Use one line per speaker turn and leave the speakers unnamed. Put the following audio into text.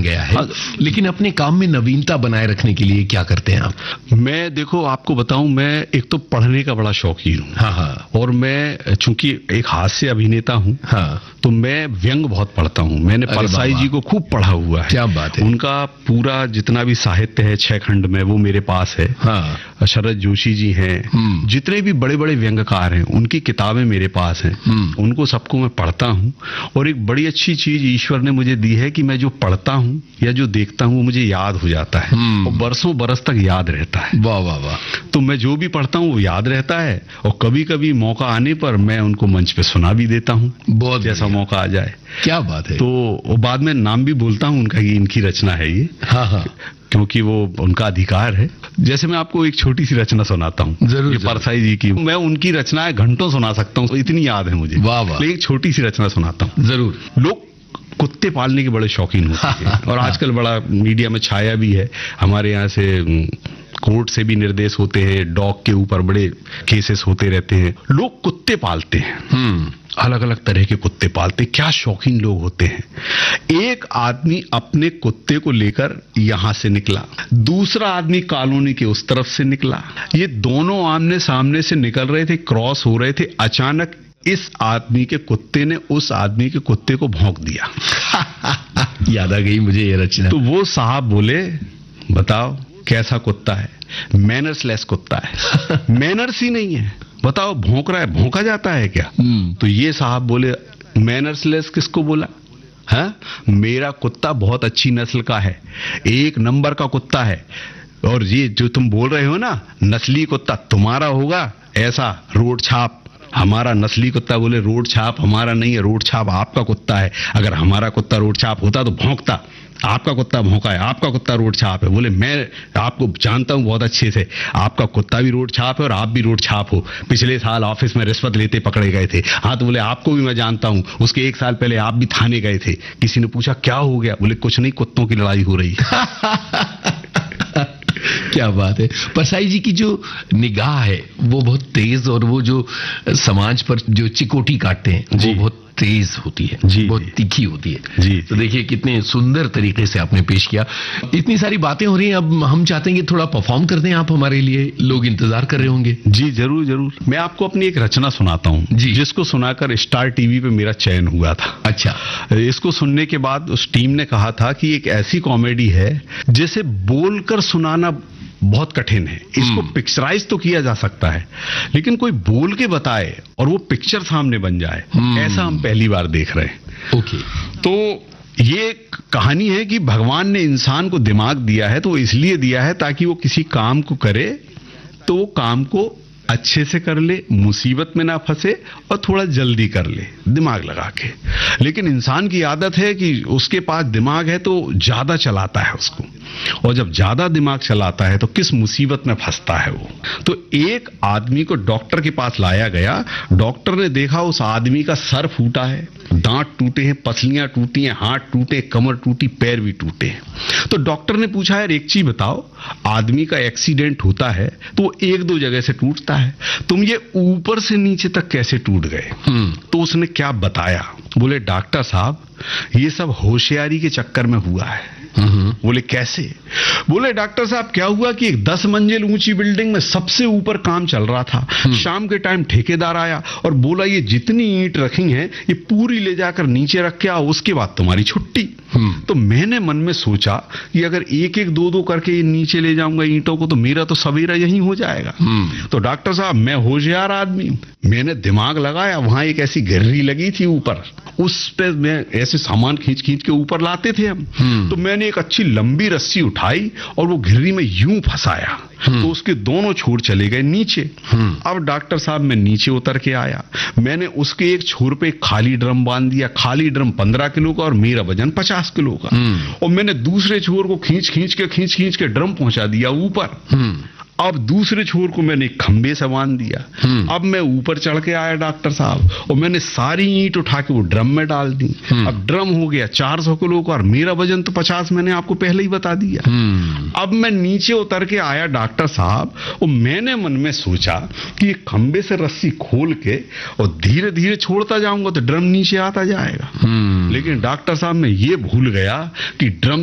गया है। लेकिन अपने काम में नवीनता बनाए रखने के लिए क्या करते हैं आप?
मैं देखो आपको बताऊं, मैं एक तो पढ़ने का बड़ा शौकीन हूँ।
हाँ।
और मैं चूंकि एक हास्य अभिनेता हूँ,
हाँ,
तो मैं व्यंग बहुत पढ़ता हूँ। मैंने परसाई जी को खूब पढ़ा हुआ है।
क्या बात है।
उनका पूरा जितना भी साहित्य है 6 खंड में, वो मेरे पास है।
हाँ।
शरद जोशी जी हैं, जितने भी बड़े बड़े व्यंग्यकार हैं उनकी किताबें मेरे पास हैं। उनको सबको मैं पढ़ता हूँ। और एक बड़ी अच्छी चीज ईश्वर ने मुझे दी है कि मैं जो पढ़ता हूँ या जो देखता हूँ वो मुझे याद हो जाता है और बरसों बरस तक याद रहता है।
वाह वाह वाह।
तो मैं जो भी पढ़ता हूँ वो याद रहता है और कभी कभी मौका आने पर मैं उनको मंच पे सुना भी देता हूँ,
बहुत
जैसा मौका आ जाए।
क्या बात है।
तो बाद में नाम भी बोलता हूँ उनका, ये इनकी रचना है ये।
हाँ,
क्योंकि वो उनका अधिकार है। जैसे मैं आपको एक छोटी सी रचना सुनाता हूँ,
जरूर,
ये परसाई जी की। मैं उनकी रचनाएं घंटों सुना सकता हूँ, इतनी याद है मुझे।
वाह वाह।
लेकिन एक छोटी सी रचना सुनाता हूँ।
जरूर।
लोग कुत्ते पालने के बड़े शौकीन होते हैं और आजकल बड़ा मीडिया में छाया भी है। हमारे यहाँ से कोर्ट से भी निर्देश होते हैं, डॉग के ऊपर बड़े केसेस होते रहते हैं। लोग कुत्ते पालते हैं, अलग अलग तरह के कुत्ते पालते। क्या शौकीन लोग होते हैं। एक आदमी अपने कुत्ते को लेकर यहां से निकला, दूसरा आदमी कॉलोनी के उस तरफ से निकला। ये दोनों आमने सामने से निकल रहे थे, क्रॉस हो रहे थे। अचानक इस आदमी के कुत्ते ने उस आदमी के कुत्ते को भौंक दिया।
याद आ गई मुझे ये रचना।
तो वो साहब बोले, बताओ कैसा कुत्ता है। मैनर्सलेस कुत्ता है। मैनर्स ही नहीं है, बताओ भौंक रहा है, भौंका जाता है क्या? तो ये साहब बोले, मैनर्सलेस किसको बोला? हाँ, मेरा कुत्ता बहुत अच्छी नस्ल का है, 1 नंबर का कुत्ता है। और ये जो तुम बोल रहे हो ना नस्ली कुत्ता, तुम्हारा होगा ऐसा रोड छाप। हमारा नस्ली कुत्ता। बोले रोड छाप हमारा नहीं है, रोड छाप आपका कुत्ता है। अगर हमारा कुत्ता रोड छाप होता तो भौंकता, आपका कुत्ता भौंका है, आपका कुत्ता रोड छाप है। बोले मैं आपको जानता हूं बहुत अच्छे से, आपका कुत्ता भी रोड छाप है और आप भी रोड छाप हो। पिछले साल ऑफिस में रिश्वत लेते पकड़े गए थे। हाँ, तो बोले आपको भी मैं जानता हूं, उसके 1 साल पहले आप भी थाने गए थे। किसी ने पूछा क्या हो गया? बोले कुछ नहीं, कुत्तों की लड़ाई हो रही है।
क्या बात है। परसाई जी की जो निगाह है वो बहुत तेज, और वो जो समाज पर जो चिकोटी काटते हैं वो बहुत तेज होती है, बहुत तीखी होती है
जी।
तो देखिए कितने सुंदर तरीके से आपने पेश किया। इतनी सारी बातें हो रही हैं, अब हम चाहते हैं कि थोड़ा परफॉर्म कर दें आप हमारे लिए, लोग इंतजार कर रहे होंगे।
जी जरूर जरूर। मैं आपको अपनी एक रचना सुनाता हूँ जिसको सुनाकर स्टार टीवी पे मेरा चयन हुआ था।
अच्छा।
इसको सुनने के बाद उस टीम ने कहा था कि एक ऐसी कॉमेडी है जिसे बोलकर सुनाना बहुत कठिन है। इसको पिक्चराइज तो किया जा सकता है, लेकिन कोई बोल के बताए और वो पिक्चर सामने बन जाए, ऐसा हम पहली बार देख रहे हैं।
ओके।
तो ये कहानी है कि भगवान ने इंसान को दिमाग दिया है तो वो इसलिए दिया है ताकि वो किसी काम को करे तो वो काम को अच्छे से कर ले, मुसीबत में ना फंसे और थोड़ा जल्दी कर ले दिमाग लगा के। लेकिन इंसान की आदत है कि उसके पास दिमाग है तो ज्यादा चलाता है उसको, और जब ज्यादा दिमाग चलाता है तो किस मुसीबत में फंसता है वो। तो एक आदमी को डॉक्टर के पास लाया गया। डॉक्टर ने देखा उस आदमी का सर फूटा है, दांत टूटे हैं, पसलियां टूटी हैं, हाथ टूटे, कमर टूटी, पैर भी टूटे हैं। तो डॉक्टर ने पूछा यार एक चीज बताओ, आदमी का एक्सीडेंट होता है तो वो 1-2 जगह से टूटता है, तुम ये ऊपर से नीचे तक कैसे टूट गए? तो उसने क्या बताया? बोले डॉक्टर साहब ये सब होशियारी के चक्कर में हुआ है। बोले कैसे? बोले डॉक्टर साहब क्या हुआ कि एक 10 मंजिल ऊंची बिल्डिंग में सबसे ऊपर काम चल रहा था। शाम के टाइम ठेकेदार आया और बोला ये जितनी ईंट रखी हैं ये पूरी ले जाकर नीचे रख के आओ, उसके बाद तुम्हारी छुट्टी। तो मैंने मन में सोचा कि अगर 1-1, 2-2 करके ये नीचे ले जाऊंगा ईंटों को तो मेरा तो सवेरा यही हो जाएगा। तो डॉक्टर साहब मैं होशियार आदमी, मैंने दिमाग लगाया, वहां एक ऐसी गिर्री लगी थी ऊपर, उस पे मैं ऐसे सामान खींच खींच के ऊपर लाते थे हम। तो मैंने एक अच्छी लंबी रस्सी उठाई और वो घिर्री में यूं फंसाया तो उसके दोनों छोर चले गए नीचे। अब डॉक्टर साहब मैं नीचे उतर के आया, मैंने उसके एक छोर पे खाली ड्रम बांध दिया। खाली ड्रम 15 किलो का और मेरा वजन 50 किलो का। और मैंने दूसरे छोर को खींच खींच के ड्रम पहुंचा दिया ऊपर। अब दूसरे छोर को मैंने खंबे से बांध दिया। अब मैं ऊपर चढ़ के आया डॉक्टर साहब, और मैंने सारी ईंट उठा के वो ड्रम में डाल दी। अब ड्रम हो गया 400 किलो का और मेरा वजन तो 50, मैंने आपको पहले ही बता दिया। अब मैं नीचे उतर के आया डॉक्टर साहब, और मैंने मन में सोचा कि खंबे से रस्सी खोल के और धीरे धीरे छोड़ता जाऊंगा तो ड्रम नीचे आता जाएगा। लेकिन डॉक्टर साहब मैं ये भूल गया कि ड्रम